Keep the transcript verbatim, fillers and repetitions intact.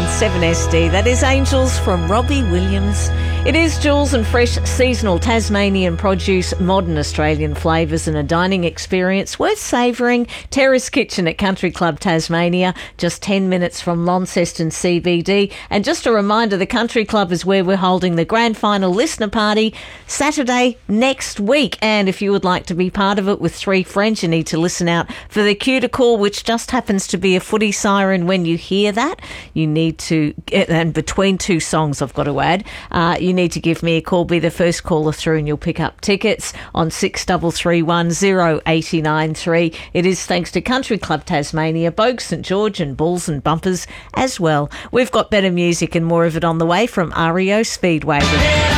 seven S D. That is Angels from Robbie Williams. It is Jules and fresh seasonal Tasmanian produce, modern Australian flavours and a dining experience worth savouring. Terrace Kitchen at Country Club Tasmania, just ten minutes from Launceston C B D. And just a reminder, the Country Club is where we're holding the grand final listener party Saturday next week. And if you would like to be part of it with three friends, you need to listen out for the cue to call, which just happens to be a footy siren. When you hear that, you need to, and between two songs I've got to add, uh, you need to give me a call, be the first caller through, and you'll pick up tickets on six three three one zero eight nine three. It is thanks to Country Club Tasmania, Bogue St George and Bulls and Bumpers as well. We've got better music and more of it on the way from R E O Speedway.